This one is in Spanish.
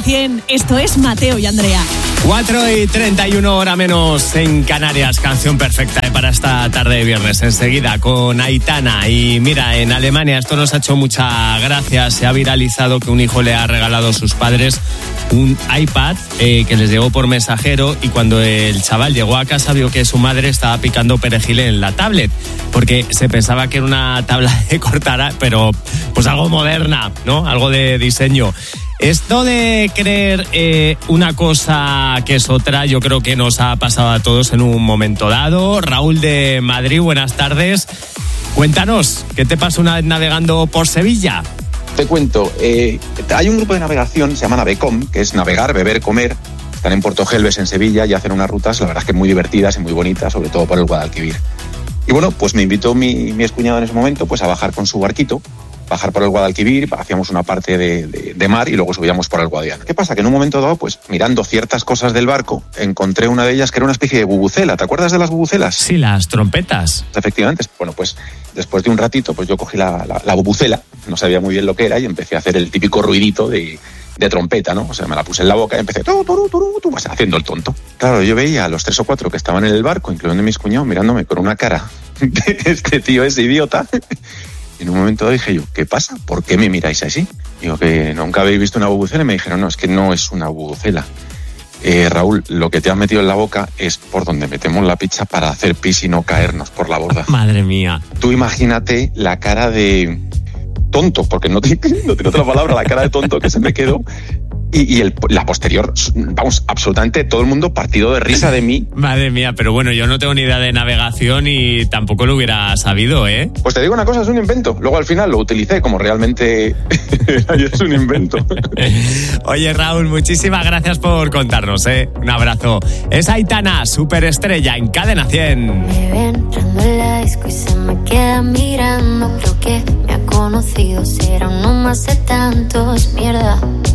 100. Esto es Mateo y Andrea. 4:31 hora menos en Canarias. Canción perfecta para esta tarde de viernes. Enseguida con Aitana. Y mira, en Alemania esto nos ha hecho mucha gracia. Se ha viralizado que un hijo le ha regalado a sus padres un iPad que les llegó por mensajero, y cuando el chaval llegó a casa vio que su madre estaba picando perejil en la tablet, porque se pensaba que era una tabla de cortar, pero pues algo moderna, ¿no? Algo de diseño. Esto de creer una cosa que es otra, yo creo que nos ha pasado a todos en un momento dado. Raúl de Madrid, buenas tardes. Cuéntanos, ¿qué te pasó una vez navegando por Sevilla? Te cuento, hay un grupo de navegación, se llama Navecom, que es navegar, beber, comer. Están en Puerto Gelbes, en Sevilla, y hacen unas rutas, la verdad es que muy divertidas y muy bonitas, sobre todo por el Guadalquivir. Y bueno, pues me invitó mi excuñado en ese momento pues a bajar con su barquito, bajar por el Guadalquivir, hacíamos una parte de mar y luego subíamos por el Guadiana. ¿Qué pasa? Que en un momento dado, pues mirando ciertas cosas del barco, encontré una de ellas que era una especie de bubucela. ¿Te acuerdas de las bubucelas? Sí, las trompetas. Efectivamente. Bueno, pues después de un ratito, pues yo cogí la bubucela, no sabía muy bien lo que era, y empecé a hacer el típico ruidito de trompeta, ¿no? O sea, me la puse en la boca y empecé pues, haciendo el tonto. Claro, yo veía a los 3 o 4 que estaban en el barco, incluyendo mis cuñados, mirándome con una cara de este tío es idiota. En un momento dije yo, ¿qué pasa? ¿Por qué me miráis así? Digo, que nunca habéis visto una bubucela, y me dijeron, no, es que no es una bubucela. Raúl, lo que te has metido en la boca es por donde metemos la pizza para hacer pis y no caernos por la borda. Madre mía. Tú imagínate la cara de tonto, porque no tengo otra palabra, la cara de tonto que se me quedó. Y la posterior, vamos, absolutamente todo el mundo partido de risa de mí. Madre mía, pero bueno, yo no tengo ni idea de navegación y tampoco lo hubiera sabido, ¿eh? Pues te digo una cosa, es un invento. Luego al final lo utilicé como realmente es un invento. Oye, Raúl, muchísimas gracias por contarnos, ¿eh? Un abrazo. Es Aitana, superestrella en Cadena 100. Me ven entrando en la disco y se me queda mirando. Creo que me ha conocido, será uno más de tantos, mierda.